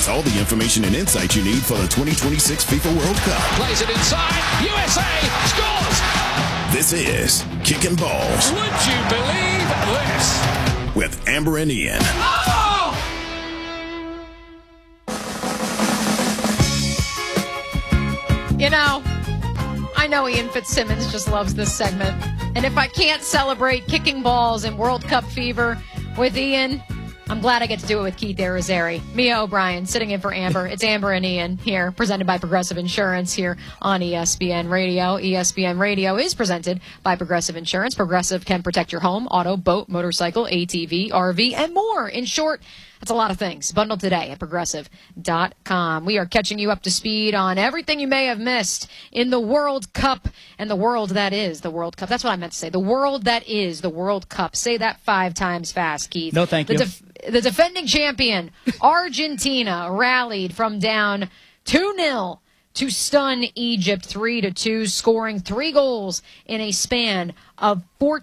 has all the information and insight you need for the 2026 FIFA World Cup. Plays it inside. USA scores. This is Kicking Balls. Would you believe this? With Amber and Ian. Oh! You know, I know Ian Fitzsimmons just loves this segment. And if I can't celebrate kicking balls in World Cup fever with Ian, I'm glad I get to do it with Keith Arizari. Mia O'Brien sitting in for Amber. It's Amber and Ian here, presented by Progressive Insurance here on ESPN Radio. ESPN Radio is presented by Progressive Insurance. Progressive can protect your home, auto, boat, motorcycle, ATV, RV, and more. In short, that's a lot of things. Bundle today at Progressive.com. We are catching you up to speed on everything you may have missed in the World Cup and the world that is the World Cup. That's what I meant to say. The world that is the World Cup. Say that 5 times fast, Keith. No, thank you. The defending champion, Argentina, rallied from down 2-0 to stun Egypt 3-2, scoring 3 goals in a span of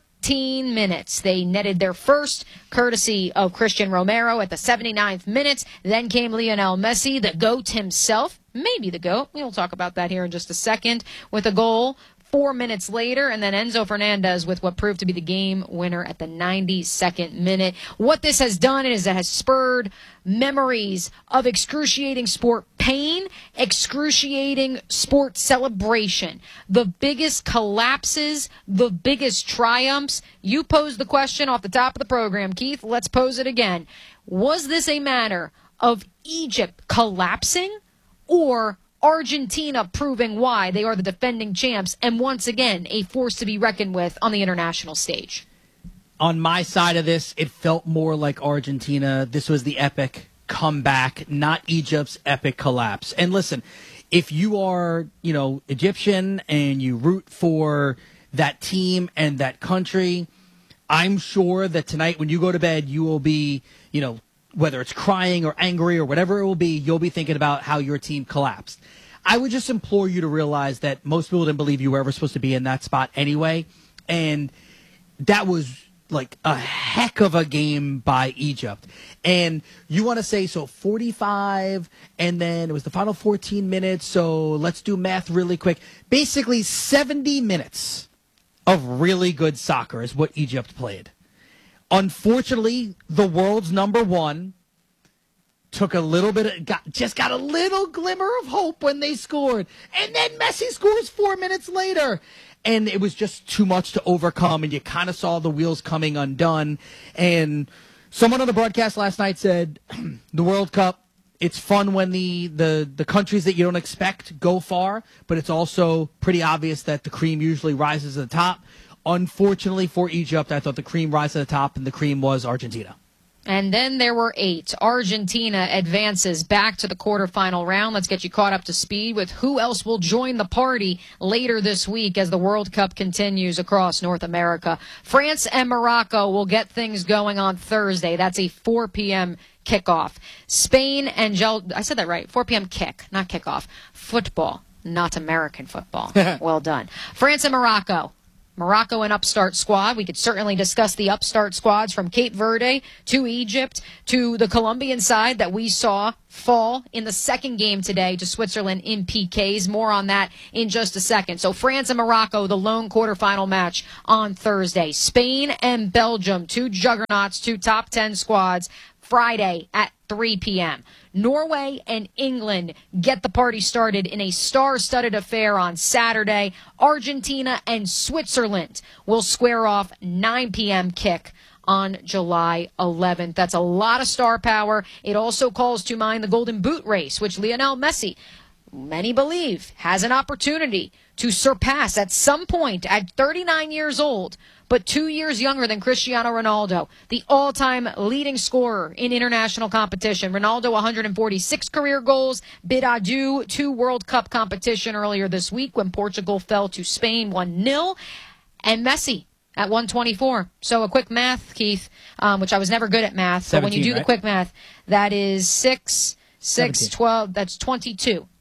14 minutes. They netted their first, courtesy of Christian Romero at the 79th minute. Then came Lionel Messi, the GOAT himself, maybe the GOAT. We'll talk about that here in just a second, with a goal 4 minutes later, and then Enzo Fernandez with what proved to be the game winner at the 92nd minute. What this has done is it has spurred memories of excruciating sport pain, excruciating sport celebration, the biggest collapses, the biggest triumphs. You posed the question off the top of the program, Keith. Let's pose it again. Was this a matter of Egypt collapsing or Argentina proving why they are the defending champs and once again a force to be reckoned with on the international stage? On my side of this, it felt more like Argentina. This was the epic comeback, not Egypt's epic collapse. And listen, if you are, Egyptian and you root for that team and that country, I'm sure that tonight when you go to bed, you will be, whether it's crying or angry or whatever it will be, you'll be thinking about how your team collapsed. I would just implore you to realize that most people didn't believe you were ever supposed to be in that spot anyway. And that was like a heck of a game by Egypt. And you want to say, so 45, and then it was the final 14 minutes, so let's do math really quick. Basically 70 minutes of really good soccer is what Egypt played. Unfortunately, the world's number one took a little bit, got a little glimmer of hope when they scored. And then Messi scores 4 minutes later. And it was just too much to overcome, and you kind of saw the wheels coming undone. And someone on the broadcast last night said, the World Cup, it's fun when the countries that you don't expect go far, but it's also pretty obvious that the cream usually rises to the top. Unfortunately for Egypt, I thought the cream rise to the top, and the cream was Argentina. And then there were 8. Argentina advances back to the quarterfinal round. Let's get you caught up to speed with who else will join the party later this week as the World Cup continues across North America. France and Morocco will get things going on Thursday. That's a 4 p.m. kickoff. Spain and I said that right, 4 p.m. kick, not kickoff. Football, not American football. Well done. France and Morocco. Morocco, an upstart squad. We could certainly discuss the upstart squads from Cape Verde to Egypt to the Colombian side that we saw fall in the second game today to Switzerland in PKs. More on that in just a second. So France and Morocco, the lone quarterfinal match on Thursday. Spain and Belgium, 2 juggernauts, 2 top 10 squads, Friday at 3 p.m. Norway and England get the party started in a star-studded affair on Saturday. Argentina and Switzerland will square off 9 p.m. kick on July 11th. That's a lot of star power. It also calls to mind the Golden Boot race, which Lionel Messi, many believe, has an opportunity to surpass at some point at 39 years old, but 2 years younger than Cristiano Ronaldo, the all-time leading scorer in international competition. Ronaldo, 146 career goals, bid adieu to World Cup competition earlier this week when Portugal fell to Spain 1-0, and Messi at 124. So a quick math, Keith, which I was never good at math, but when you do the quick math, that is 6, 12, that's 22.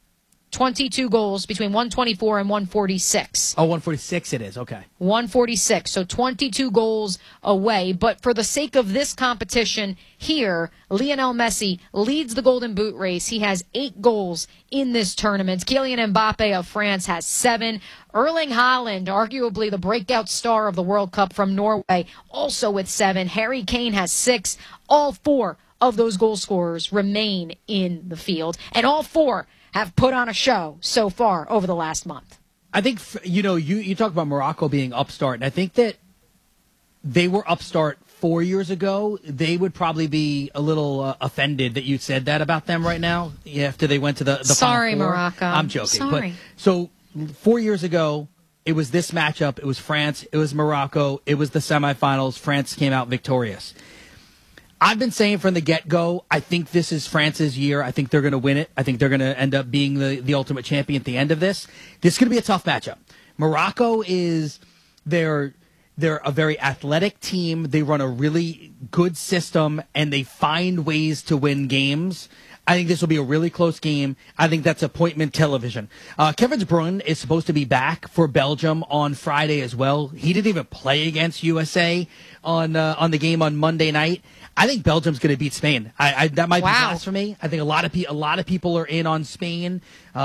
22 goals between 124 and 146. Oh, 146 it is. Okay. 146, so 22 goals away. But for the sake of this competition here, Lionel Messi leads the Golden Boot race. He has 8 goals in this tournament. Kylian Mbappe of France has 7. Erling Haaland, arguably the breakout star of the World Cup from Norway, also with 7. Harry Kane has 6. All 4 of those goal scorers remain in the field, and all 4 have put on a show so far over the last month. I think, you talk about Morocco being upstart, and I think that they were upstart 4 years ago. They would probably be a little offended that you said that about them right now after they went to the Sorry, Final Four. Morocco. I'm joking. Sorry. But, so 4 years ago, it was this matchup. It was France. It was Morocco. It was the semifinals. France came out victorious. I've been saying from the get-go, I think this is France's year. I think they're going to win it. I think they're going to end up being the ultimate champion at the end of this. This is going to be a tough matchup. Morocco they're a very athletic team. They run a really good system, and they find ways to win games. I think this will be a really close game. I think that's appointment television. Kevin De Bruyne is supposed to be back for Belgium on Friday as well. He didn't even play against USA on the game on Monday night. I think Belgium's going to beat Spain. That might be blasphemy. I think a lot of people are in on Spain.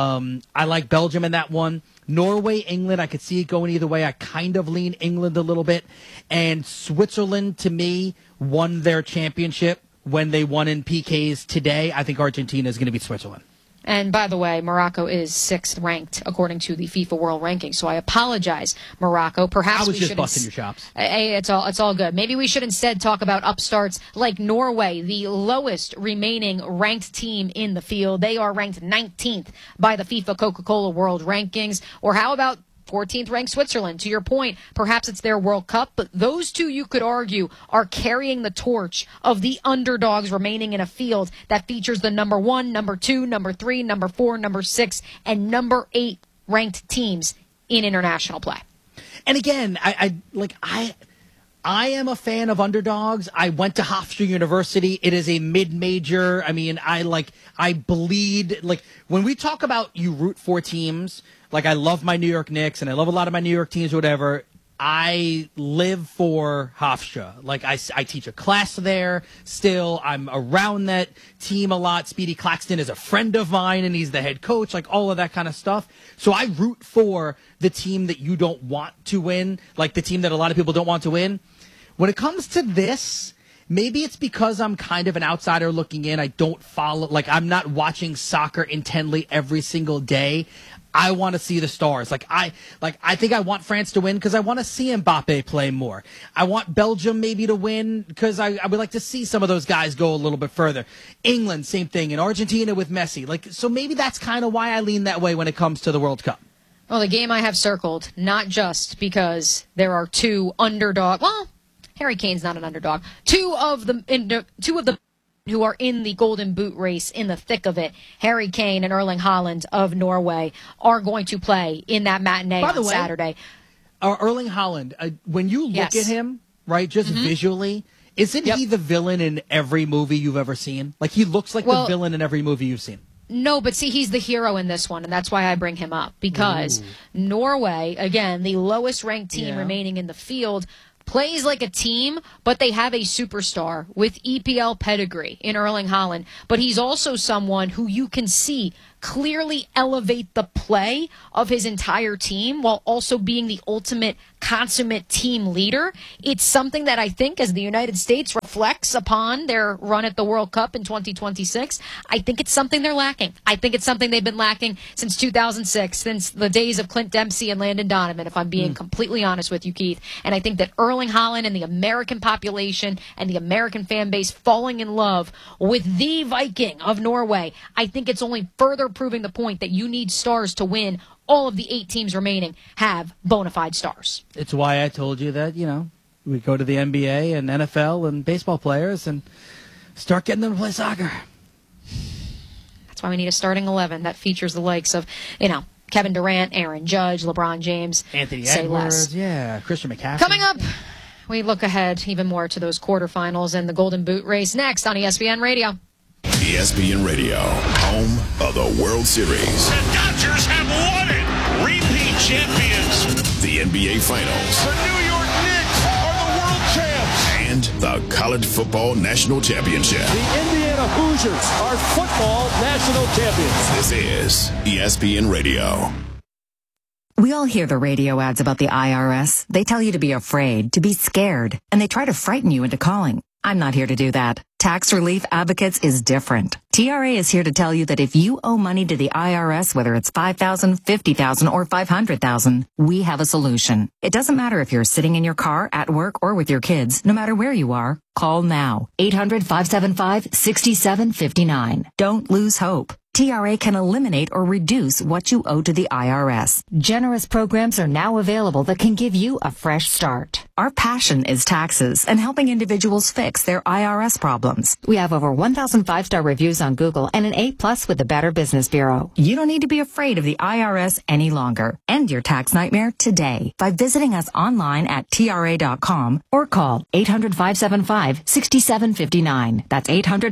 I like Belgium in that one. Norway, England, I could see it going either way. I kind of lean England a little bit. And Switzerland, to me, won their championship when they won in PKs today. I think Argentina is going to beat Switzerland. And by the way, Morocco is 6th ranked according to the FIFA World Ranking. So I apologize, Morocco. Perhaps I was just busting your chops. Hey, it's all good. Maybe we should instead talk about upstarts like Norway, the lowest remaining ranked team in the field. They are ranked 19th by the FIFA Coca-Cola World Rankings. Or how about 14th ranked Switzerland? To your point, perhaps it's their World Cup, but those two, you could argue, are carrying the torch of the underdogs remaining in a field that features the number 1, number 2, number 3, number 4, number 6, and number 8 ranked teams in international play. And again, I am a fan of underdogs. I went to Hofstra University. It is a mid-major. I mean, I bleed. Like, when we talk about you root for teams, like, I love my New York Knicks, and I love a lot of my New York teams or whatever. I live for Hofstra. Like, I teach a class there still. I'm around that team a lot. Speedy Claxton is a friend of mine, and he's the head coach, like all of that kind of stuff. So I root for the team that you don't want to win, like the team that a lot of people don't want to win. When it comes to this, maybe it's because I'm kind of an outsider looking in. I don't follow, like, I'm not watching soccer intently every single day. I want to see the stars. I think I want France to win because I want to see Mbappe play more. I want Belgium maybe to win because I would like to see some of those guys go a little bit further. England, same thing. And Argentina with Messi. So maybe that's kind of why I lean that way when it comes to the World Cup. Well, the game I have circled, not just because there are 2 underdog. Well, Harry Kane's not an underdog. Two of the who are in the Golden Boot race in the thick of it, Harry Kane and Erling Haaland of Norway, are going to play in that matinee on Saturday. Erling Haaland, when you look at him, right, just visually, isn't he the villain in every movie you've ever seen? Like, he looks like the villain in every movie you've seen. No, but see, he's the hero in this one, and that's why I bring him up. Because Norway, again, the lowest ranked team remaining in the field, plays like a team, but they have a superstar with EPL pedigree in Erling Haaland. But he's also someone who you can see clearly elevate the play of his entire team while also being the ultimate consummate team leader. It's something that I think, as the United States reflects upon their run at the World Cup in 2026, I think it's something they're lacking. I think it's something they've been lacking since 2006, since the days of Clint Dempsey and Landon Donovan, if I'm being completely honest with you, Keith. And I think that Erling Haaland and the American population and the American fan base falling in love with the Viking of Norway, I think it's only further proving the point that you need stars to win. All of the 8 teams remaining have bona fide stars. It's why I told you that, we go to the NBA and NFL and baseball players and start getting them to play soccer. That's why we need a starting 11 that features the likes of, Kevin Durant, Aaron Judge, LeBron James. Anthony Edwards, Christian McCaffrey. Coming up, we look ahead even more to those quarterfinals and the Golden Boot race next on ESPN Radio. ESPN Radio, home of the World Series. The Dodgers have won it. Repeat champions. The NBA Finals. The New York Knicks are the world champs. And the College Football National Championship. The Indiana Hoosiers are football national champions. This is ESPN Radio. We all hear the radio ads about the IRS. They tell you to be afraid, to be scared, and they try to frighten you into calling. I'm not here to do that. Tax Relief Advocates is different. TRA is here to tell you that if you owe money to the IRS, whether it's $5,000, $50,000, or $500,000, we have a solution. It doesn't matter if you're sitting in your car, at work, or with your kids. No matter where you are, call now. 800-575-6759. Don't lose hope. TRA can eliminate or reduce what you owe to the IRS. Generous programs are now available that can give you a fresh start. Our passion is taxes and helping individuals fix their IRS problems. We have over 1,000 5-star reviews on Google and an A+ with the Better Business Bureau. You don't need to be afraid of the IRS any longer. End your tax nightmare today by visiting us online at TRA.com or call 800-575-6759. That's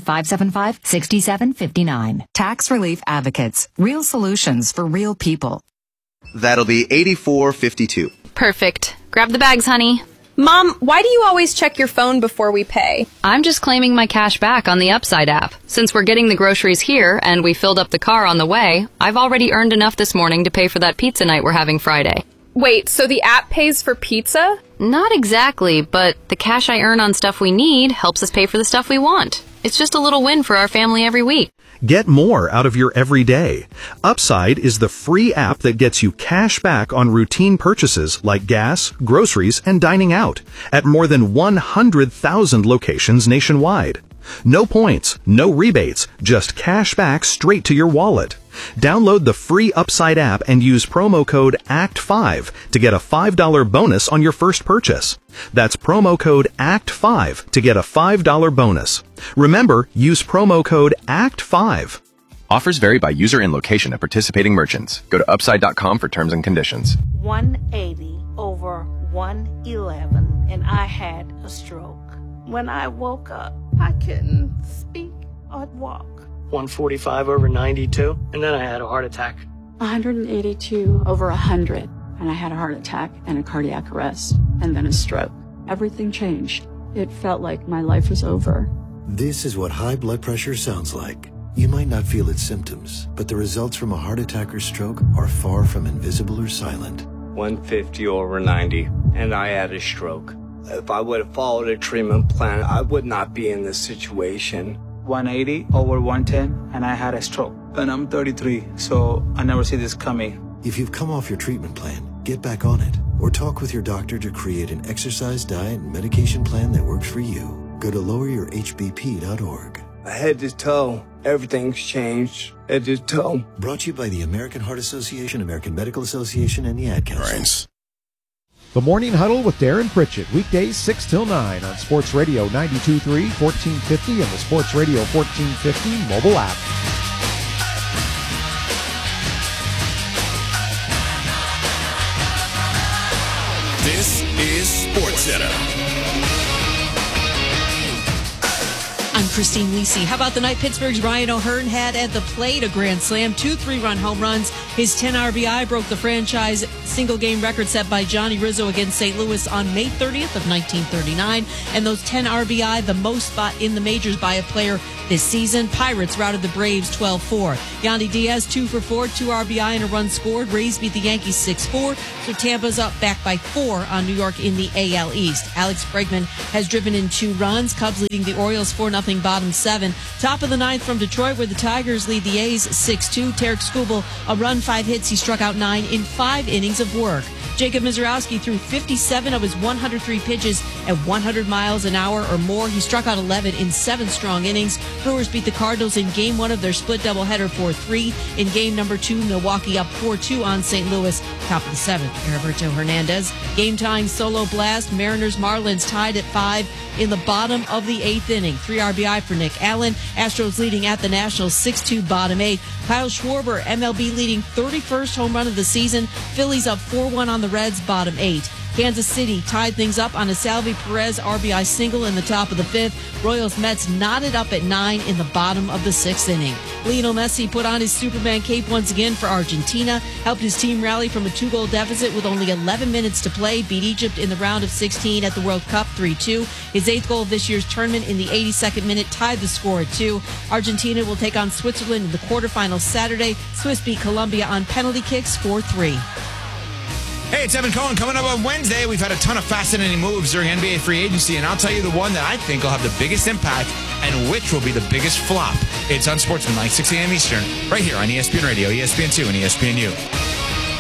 800-575-6759. Tax Relief Advocates. Real solutions for real people. That'll be $84.52. Perfect. Grab the bags, honey. Mom, why do you always check your phone before we pay? I'm just claiming my cash back on the Upside app. Since we're getting the groceries here and we filled up the car on the way, I've already earned enough this morning to pay for that pizza night we're having Friday. Wait, so the app pays for pizza? Not exactly, but the cash I earn on stuff we need helps us pay for the stuff we want. It's just a little win for our family every week. Get more out of your everyday. Upside is the free app that gets you cash back on routine purchases like gas, groceries, and dining out at more than 100,000 locations nationwide. No points, no rebates, just cash back straight to your wallet. Download the free Upside app and use promo code ACT5 to get a $5 bonus on your first purchase. That's promo code ACT5 to get a $5 bonus. Remember, use promo code ACT5. Offers vary by user and location at participating merchants. Go to upside.com for terms and conditions. 180 over 111, and I had a stroke. When I woke up, I couldn't speak or walk. 145 over 92, and then I had a heart attack. 182 over 100, and I had a heart attack and a cardiac arrest, and then a stroke. Everything changed. It felt like my life was over. This is what high blood pressure sounds like. You might not feel its symptoms, but the results from a heart attack or stroke are far from invisible or silent. 150 over 90, and I had a stroke. If I would have followed a treatment plan, I would not be in this situation. 180 over 110, and I had a stroke. And I'm 33, so I never see this coming. If you've come off your treatment plan, get back on it. Or talk with your doctor to create an exercise, diet, and medication plan that works for you. Go to loweryourhbp.org. Head to toe, everything's changed. Head to toe. Brought to you by the American Heart Association, American Medical Association, and the Ad Council. The Morning Huddle with Darren Pritchett, weekdays 6 till 9 on Sports Radio 92.3, 1450, and the Sports Radio 1450 mobile app. This is SportsCenter. I'm Christine Lisi. How about the night Pittsburgh's Ryan O'Hearn had at the plate? A grand slam, 2 3-run home runs. His 10 RBI broke the franchise single-game record set by Johnny Rizzo against St. Louis on May 30th of 1939. And those 10 RBI, the most spot in the majors by a player this season. Pirates routed the Braves 12-4. Yandy Diaz 2 for 4, 2 RBI and a run scored. Rays beat the Yankees 6-4. So Tampa's up back by 4 on New York in the AL East. Alex Bregman has driven in 2 runs. Cubs leading the Orioles 4-0. Bottom 7. Top of the 9th from Detroit, where the Tigers lead the A's 6-2. Tarek Skubal, a run, 5 hits. He struck out 9 in 5 innings of work. Jacob Misiorowski threw 57 of his 103 pitches at 100 miles an hour or more. He struck out 11 in 7 strong innings. Brewers beat the Cardinals in Game 1 of their split doubleheader 4-3. In Game number 2, Milwaukee up 4-2 on St. Louis. Top of the 7th, Heriberto Hernandez. Game-tying solo blast. Mariners-Marlins tied at 5 in the bottom of the 8th inning. 3 RBI for Nick Allen. Astros leading at the Nationals 6-2 bottom 8. Kyle Schwarber, MLB leading 31st home run of the season. Phillies up 4-1 on the Reds bottom 8. Kansas City tied things up on a Salvi Perez RBI single in the top of the 5th. Royals Mets knotted up at 9 in the bottom of the 6th inning. Lionel Messi put on his Superman cape once again for Argentina, helped his team rally from a 2-goal deficit with only 11 minutes to play, beat Egypt in the round of 16 at the World Cup 3-2. His 8th goal of this year's tournament in the 82nd minute tied the score at 2. Argentina will take on Switzerland in the quarterfinals Saturday. Swiss beat Colombia on penalty kicks 4-3. Hey, it's Evan Cohen. Coming up on Wednesday, we've had a ton of fascinating moves during NBA free agency, and I'll tell you the one that I think will have the biggest impact and which will be the biggest flop. It's Unsportsmanlike, 6 a.m. Eastern, right here on ESPN Radio, ESPN2, and ESPNU.